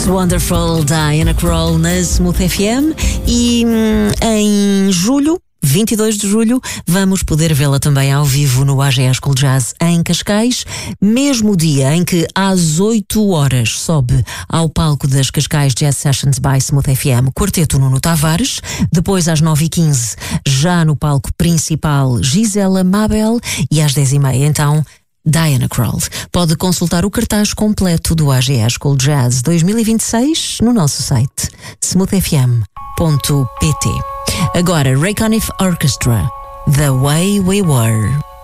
Wonderful, Diana Krall na Smooth FM. E em julho, 22 de julho, vamos poder vê-la também ao vivo no AGS Cool Jazz em Cascais, mesmo dia em que às 8 horas sobe ao palco das Cascais Jazz Sessions by Smooth FM Quarteto Nuno Tavares, depois às 9h15 já no palco principal Gisela Mabel e às 10h30 então Diana Krall. Pode consultar o cartaz completo do AGS Cool Jazz 2026 no nosso site smoothfm.pt. Agora, Ray Conniff Orchestra, The Way We Were.